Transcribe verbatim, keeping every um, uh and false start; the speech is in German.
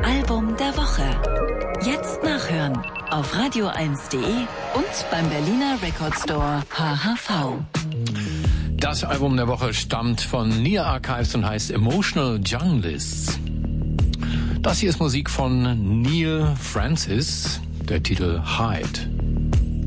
Album der Woche. Jetzt nachhören auf radio eins punkt de und beim Berliner Record Store H H V. Das Album der Woche stammt von Nia Archives und heißt Emotional Junglists. Das hier ist Musik von Neil Francis, der Titel Hide.